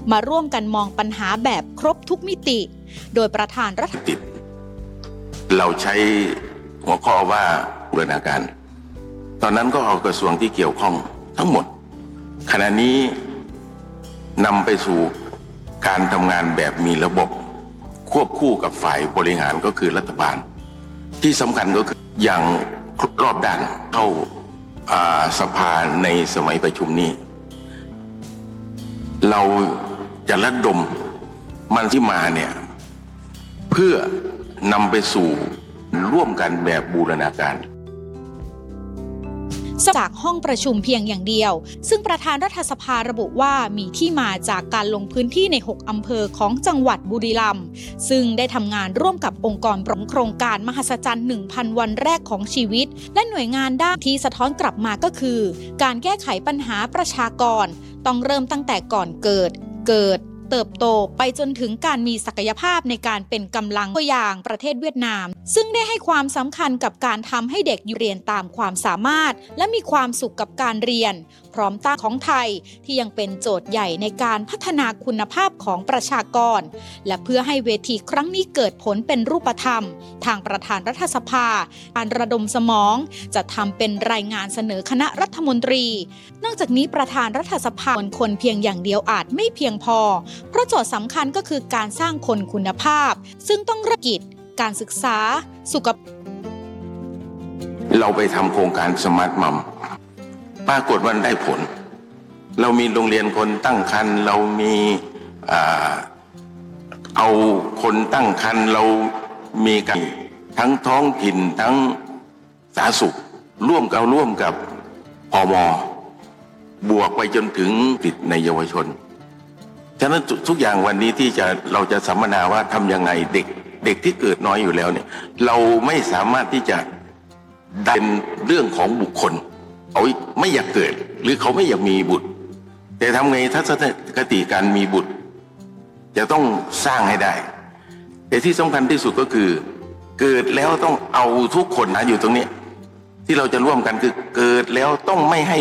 มาร่วมกันมองปัญหาแบบครบทุกมิติโดยประธานรัฐเราใช้หัวข้อว่าบูรณาการตอนนั้นก็เอากระทรวงที่เกี่ยวข้องทั้งหมดขณะนี้นำไปสู่การทำงานแบบมีระบบควบคู่กับฝ่ายบริหารก็คือรัฐบาลที่สำคัญก็คืออย่างรอบด้านเข้าสภาในสมัยประชุมนี้เราจะระดมมันที่มาเนี่ยเพื่อนำไปสู่ร่วมกันแบบบูรณาการจากห้องประชุมเพียงอย่างเดียวซึ่งประธานรัฐสภาระบุว่ามีที่มาจากการลงพื้นที่ใน6อำเภอของจังหวัดบุรีรัมย์ซึ่งได้ทำงานร่วมกับองค์กรโครงการมหัศจรรย์ 1,000 วันแรกของชีวิตและหน่วยงานด้านที่สะท้อนกลับมาก็คือการแก้ไขปัญหาประชากรต้องเริ่มตั้งแต่ก่อนเกิดเติบโตไปจนถึงการมีศักยภาพในการเป็นกำลังตัวอย่างประเทศเวียดนามซึ่งได้ให้ความสำคัญกับการทำให้เด็กเรียนตามความสามารถและมีความสุขกับการเรียนพร้อมตั้งของไทยที่ยังเป็นโจทย์ใหญ่ในการพัฒนาคุณภาพของประชากรและเพื่อให้เวทีครั้งนี้เกิดผลเป็นรูปธรรมทางประธานรัฐสภาการระดมสมองจะทำเป็นรายงานเสนอคณะรัฐมนตรีนอกจากนี้ประธานรัฐสภาคนเพียงอย่างเดียวอาจไม่เพียงพอเพราะโจทย์สำคัญก็คือการสร้างคนคุณภาพซึ่งต้องระกิจการศึกษาสุขภาพเราไปทำโครงการสมาร์ทมัมปรากฏว่าได้ผลเรามีโรงเรียนคนตั้งครรภ์เรามีเอาคนตั้งครรภ์เรามีกันทั้งท้องถิ่นทั้งสาธารณสุขร่วมกับพม.บวกไปจนถึงติดในเยาวชนฉะนั้นทุกอย่างวันนี้ที่เราจะสัมมนาว่าทำยังไงเด็กที่เกิดน้อยอยู่แล้วเนี่ยเราไม่สามารถที่จะเป็นเรื่องของบุคคลเขาไม่อยากเกิดหรือเขาไม่อยากมีบุตรแต่ทำไงทัศนคติการมีบุตรจะต้องสร้างให้ได้แต่ที่สำคัญที่สุดก็คือเกิดแล้วต้องเอาทุกคนนะอยู่ตรงนี้ที่เราจะร่วมกันคือเกิดแล้วต้องไม่ให้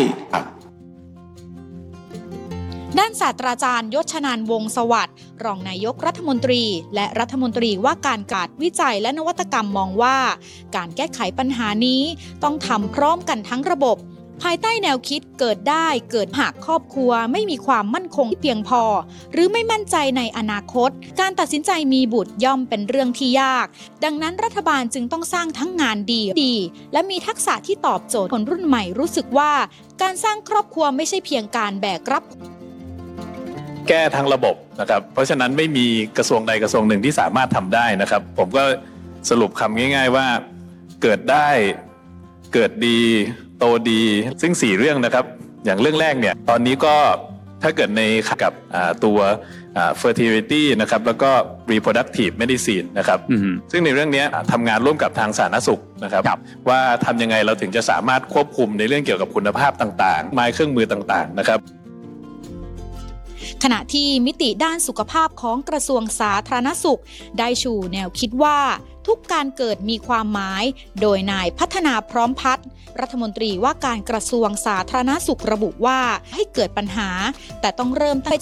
ด้านศาสตราจารย์ยศนันท์วงศ์สวัสดิ์รองนายกรัฐมนตรีและรัฐมนตรีว่าการวิจัยและนวัตกรรมมองว่าการแก้ไขปัญหานี้ต้องทำพร้อมกันทั้งระบบภายใต้แนวคิดเกิดหากครอบครัวไม่มีความมั่นคงเพียงพอหรือไม่มั่นใจในอนาคตการตัดสินใจมีบุตรย่อมเป็นเรื่องที่ยากดังนั้นรัฐบาลจึงต้องสร้างทั้งงานดีและมีทักษะที่ตอบโจทย์คนรุ่นใหม่รู้สึกว่าการสร้างครอบครัวไม่ใช่เพียงการแบกรับแก้ทั้งระบบนะครับเพราะฉะนั้นไม่มีกระทรวงใดกระทรวงหนึ่งที่สามารถทำได้นะครับผมก็สรุปคำง่ายๆว่าเกิดได้เกิดดีโตดีซึ่ง4เรื่องนะครับอย่างเรื่องแรกเนี่ยตอนนี้ก็ถ้าเกิดในกับตัวfertility นะครับแล้วก็ reproductive medicine นะครับซึ่งในเรื่องนี้ทำงานร่วมกับทางสาธารณสุขนะครับว่าทำยังไงเราถึงจะสามารถควบคุมในเรื่องเกี่ยวกับคุณภาพต่างๆไม้เครื่องมือต่างๆนะครับขณะที่มิติด้านสุขภาพของกระทรวงสาธารณสุขได้ชูแนวคิดว่าทุกการเกิดมีความหมายโดยนายพัฒนาพร้อมพัฒน์รัฐมนตรีว่าการกระทรวงสาธารณสุขระบุว่าให้เกิดปัญหาแต่ต้องเริ่มตั้ง